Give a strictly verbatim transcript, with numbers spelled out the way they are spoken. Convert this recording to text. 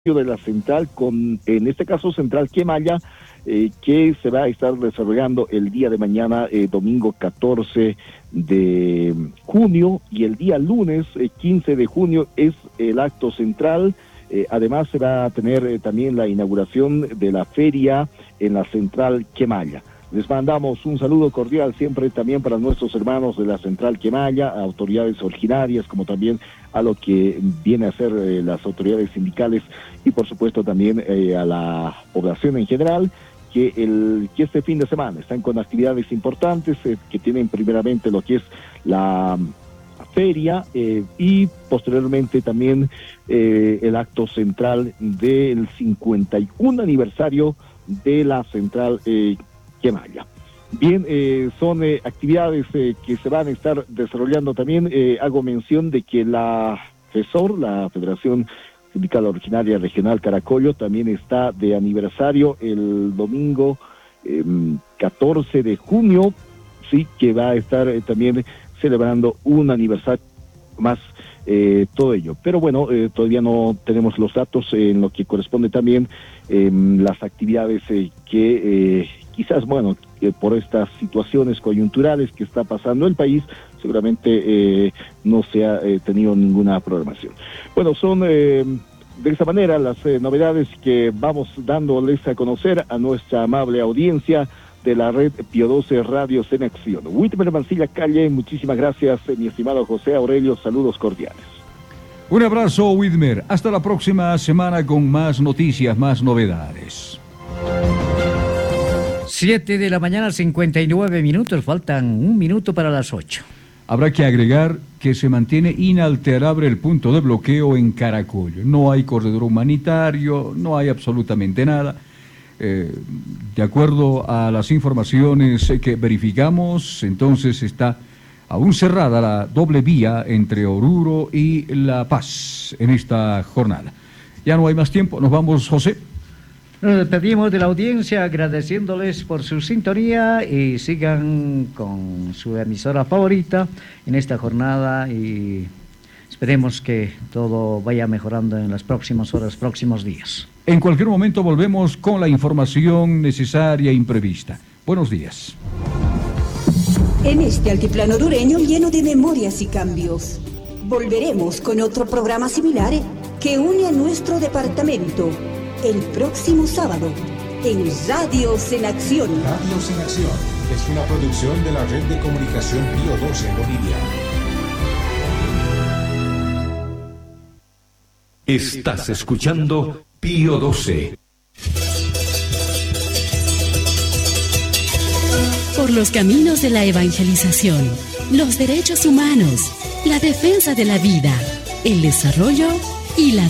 de la central, con en este caso Central Quemaya, eh, que se va a estar desarrollando el día de mañana, eh, domingo catorce de junio, y el día lunes eh, quince de junio es el acto central. Eh, además se va a tener eh, también la inauguración de la feria en la Central Quemaya. Les mandamos un saludo cordial siempre también para nuestros hermanos de la Central Quemaya, autoridades originarias, como también a lo que viene a ser eh, las autoridades sindicales y por supuesto también eh, a la población en general, que, el, que este fin de semana están con actividades importantes eh, que tienen primeramente lo que es la feria eh, y posteriormente también eh, el acto central del cincuenta y un aniversario de la Central eh, Quemaya. Bien, eh, son eh, actividades eh, que se van a estar desarrollando también. Eh, hago mención de que la FESOR, la Federación Sindical Originaria Regional Caracollo, también está de aniversario el domingo eh, catorce de junio, sí, que va a estar eh, también celebrando un aniversario más, eh, todo ello. Pero bueno, eh, todavía no tenemos los datos en lo que corresponde también eh, las actividades eh, que... Eh, Quizás, bueno, eh, por estas situaciones coyunturales que está pasando el país, seguramente eh, no se ha eh, tenido ninguna programación. Bueno, son eh, de esa manera las eh, novedades que vamos dándoles a conocer a nuestra amable audiencia de la red Pío doce Radios en Acción. Whitmer Mancilla Calle, muchísimas gracias, eh, mi estimado José Aurelio, saludos cordiales. Un abrazo, Whitmer. Hasta la próxima semana con más noticias, más novedades. Siete de la mañana, cincuenta y nueve minutos, faltan un minuto para las ocho. Habrá que agregar que se mantiene inalterable el punto de bloqueo en Caracollo. No hay corredor humanitario, no hay absolutamente nada. Eh, de acuerdo a las informaciones que verificamos, entonces está aún cerrada la doble vía entre Oruro y La Paz en esta jornada. Ya no hay más tiempo, nos vamos, José. Nos despedimos de la audiencia agradeciéndoles por su sintonía y sigan con su emisora favorita en esta jornada y esperemos que todo vaya mejorando en las próximas horas, próximos días. En cualquier momento volvemos con la información necesaria e imprevista. Buenos días. En este altiplano dureño lleno de memorias y cambios, volveremos con otro programa similar que une a nuestro departamento el próximo sábado en Radios en Acción. Radios en Acción es una producción de la Red de Comunicación Pío doce en Bolivia. Estás escuchando Pío doce. Por los caminos de la evangelización, los derechos humanos, la defensa de la vida, el desarrollo y la